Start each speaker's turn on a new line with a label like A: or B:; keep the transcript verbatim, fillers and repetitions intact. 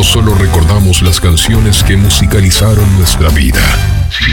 A: solo recordamos las canciones que musicalizaron nuestra vida,